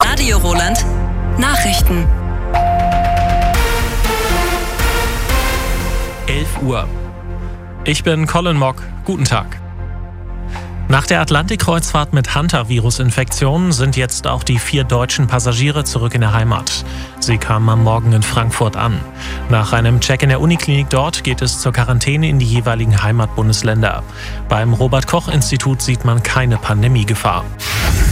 Radio Roland Nachrichten. 11 Uhr. Ich bin Colin Mock. Guten Tag. Nach der Atlantikkreuzfahrt mit Hantavirus-Infektionen sind jetzt auch die 4 deutschen Passagiere zurück in der Heimat. Sie kamen am Morgen in Frankfurt an. Nach einem Check in der Uniklinik dort geht es zur Quarantäne in die jeweiligen Heimatbundesländer. Beim Robert-Koch-Institut sieht man keine Pandemiegefahr.